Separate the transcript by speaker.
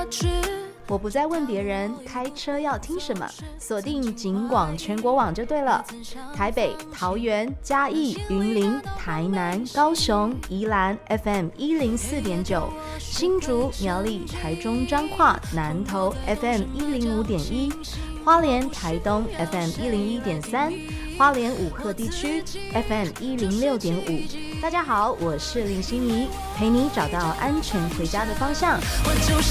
Speaker 1: 我不再问别人开车要听什么，锁定警广全国网就对了。台北、桃园、嘉义、云林、台南、高雄、宜兰 FM 104.9，新竹、苗栗、台中、彰化、南投 FM 105.1，花莲、台东 FM 101.3，花莲五鹤地区 FM 106.5。大家好，我是林心怡，陪你找到安全回家的方向。我就是